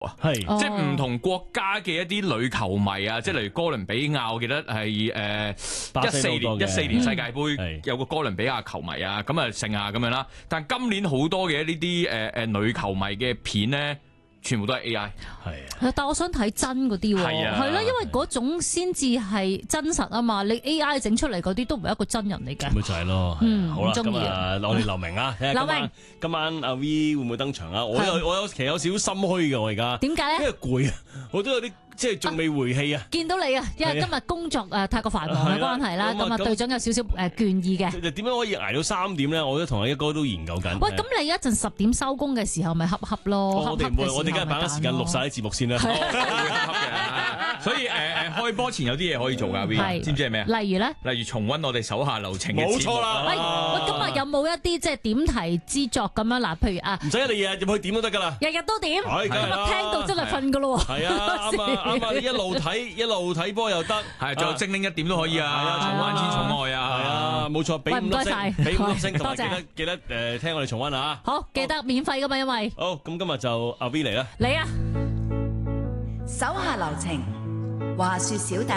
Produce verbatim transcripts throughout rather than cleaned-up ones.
係， 即係唔同國家嘅一啲女球迷啊，即係例如哥倫比亞，我記得係誒一四年一四年世界盃有個哥倫比亞球迷啊，咁啊剩啊咁樣啦。但係今年好多嘅呢啲誒誒女球迷嘅片咧，全部都係 A I。 係啊， 但我想睇真嗰啲喎， 係啊係啦，因為嗰種先至係真實啊嘛，你 A I 整出嚟嗰啲都唔係一個真人嚟嘅。 咪就係咯。 嗯好啦， 唔中意咁啊，我哋留名啊，睇下今留名晚今晚阿 V 會唔會登場啊？我有我有其實有少少心虛嘅，我而家點解咧？ 因為攰啊，我都有啲即係仲未回氣啊。 見到你啊，因為今日工作誒太過繁忙嘅關係啦，咁啊隊長有少少誒倦意嘅。 點樣可以捱到三點咧？我都同阿一哥都研究緊。 喂，咁你一陣十點收工嘅時候咪恰恰咯？ 我哋唔會，我哋梗係把握時間錄晒啲節目先啦。 所以誒誒開波前有啲嘢可以做㗎 V，知唔知係咩啊？ 例如咧， 例如重溫我哋手下留情嘅節目。 冇錯啦。 喂喂，今日有冇一啲即係點題之作咁樣嗱？譬如啊， 唔使你日日入去點都得㗎啦。 日日都點， 係梗係啦今日聽到真係瞓㗎咯喎。 係啊，啱啊啱啊！你一路睇一路睇波又得， 係仲有精靈一點都可以啊！ 係啊重溫千寵愛啊！ 係啊，冇錯，俾五粒星，俾五粒星，同埋記得記得誒聽我哋重溫啊！ 好，記得免費㗎嘛，因為好，咁今日就阿 V 嚟啦。 你啊， 手下留情，話說小弟，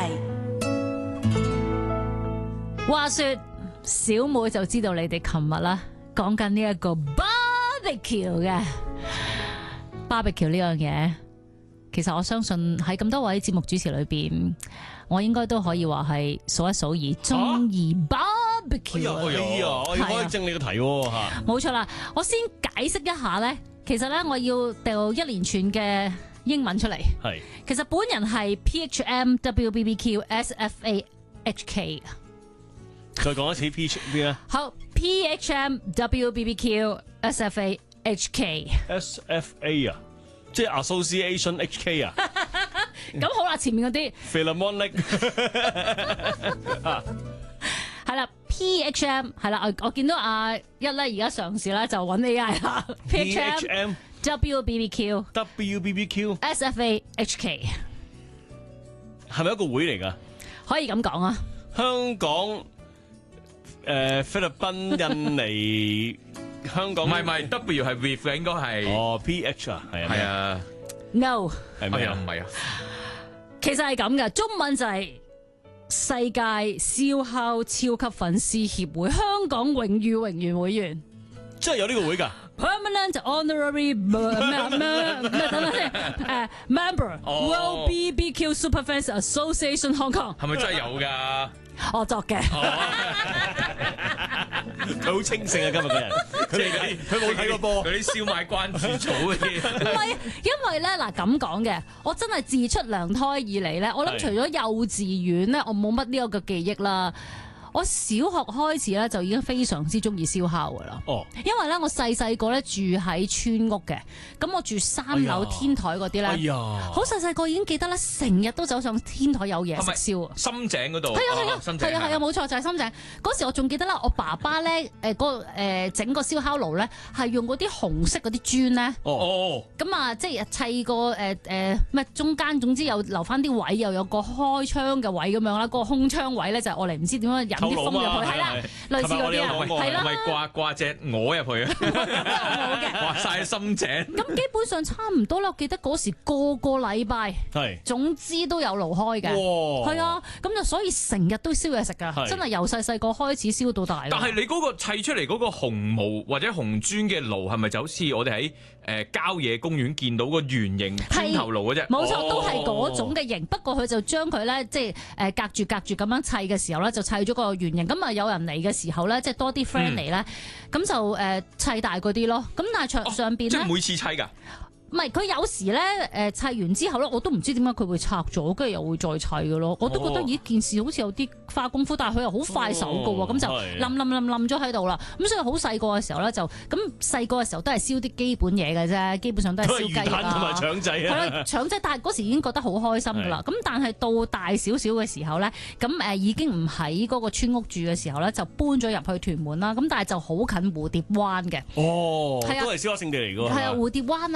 話說小妹就知道你哋琴日啦，講緊呢一個 barbecue 嘅 barbecue 呢樣嘢。其實我相信喺咁多位節目主持裏邊，我應該都可以話係數一數二中意 barbecue 啊！ 哎呀，我要開正你個題喎嚇。 冇錯啦，我先解釋一下咧。其實咧，我要掉一連串嘅英文出嚟。 係。 其實本人係 P H M W B B Q S F A H K。 再講一次 P H 邊啊？ 好 ，P H M W B B Q S F A H K。 S F A 啊？即係 Association H K 啊？ 咁好啦，前面嗰啲 Philharmonic 係啦 ，P H M 係啦，我我見到阿一咧而家嘗試咧就揾 A I 啦 ，P H M W B B Q W B B Q S F A H K 係咪一個會嚟㗎？ 可以咁講啊？ 香港、誒菲律賓、印尼、香港， 唔係唔係 W 係 with 嘅，應該係哦 P H 啊，係啊係啊 ，No 係咩啊？ 唔係啊， 其實係咁嘅，中文就係世界燒烤超級粉絲協會香港榮譽榮譽會員。 即係有呢個會㗎 Permanent Honorary 咩咩咩等等先誒 Member World B B Q Superfans Association Hong Kong 係咪真係有㗎？ 我作嘅， 佢好清醒啊！今日個人，佢哋佢冇睇過波， 嗰啲燒賣關注組嗰啲。 唔係因為咧嗱咁講嘅，我真係自出娘胎以嚟咧，我諗除咗幼稚園咧，我冇乜呢個嘅記憶啦。我小學開始咧就已經非常之中意燒烤噶啦， 哦， 因為咧我細細個咧住喺村屋嘅，咁我住三樓天台嗰啲咧， 哎呀， 好細細個已經記得咧，成日都走上天台有嘢食燒啊！ 深井嗰度係啊係啊， 深井係啊係啊，冇錯就係深井。嗰時我仲記得啦，我爸爸咧誒嗰誒整個燒烤爐咧係用嗰啲紅色嗰啲磚咧， 哦， 咁啊即係砌個誒誒咩中間，總之又留翻啲位，又有個開窗嘅位咁樣啦。嗰個空窗位咧就係我嚟唔知點樣引啲風入去，係啦，類似嗰啲啊，係啦， 咪掛掛隻鵝入去啊， 冇嘅， 掛晒深井。 咁基本上差唔多啦。我記得嗰時個個禮拜， 係總之都有爐開嘅，係啊，咁就所以成日都燒嘢食㗎，真係由細細個開始燒到大。 但係你嗰個砌出嚟嗰個紅毛或者紅磚嘅爐係咪就好似我哋喺誒郊野公園見到個圓形磚頭爐嘅啫？ 冇錯，都係嗰種嘅型，不過佢就將佢咧即係誒隔住隔住咁樣砌嘅時候咧，就砌咗個圓形。咁啊有人嚟嘅時候咧，即係多啲 friend 嚟咧，咁就誒砌大嗰啲咯。咁但係牆上邊咧， 即係每次砌㗎。 唔係佢有時咧誒砌完之後咧，我都唔知點解佢會拆咗，跟住又會再砌嘅咯。我都覺得咦件事好似有啲花功夫，但係佢又好快手嘅喎，咁就冧冧冧冧咗喺度啦。咁所以好細個嘅時候咧，就咁細個嘅時候都係燒啲基本嘢嘅啫，基本上都係燒雞啊， 同埋腸仔啊， 係啦腸仔。但係嗰時已經覺得好開心㗎啦。咁但係到大少少嘅時候咧，咁誒已經唔喺嗰個村屋住嘅時候咧，就搬咗入去屯門啦。咁但係就好近蝴蝶灣嘅。 哦， 係啊， 都係燒烤聖地嚟㗎。 係啊，蝴蝶灣啊，咖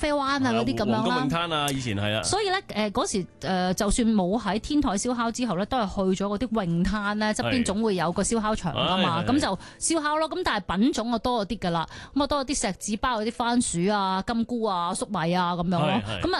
啡灣啊嗰啲咁樣啦。 黃金泳灘啊，以前係啊。 所以咧誒嗰時誒就算冇喺天台燒烤之後咧，都係去咗嗰啲泳灘咧，側邊總會有個燒烤場噶嘛，咁就燒烤咯。咁但係品種啊多咗啲噶啦，咁啊多咗啲錫紙包嗰啲番薯啊、金菇啊、粟米啊咁樣咯。咁啊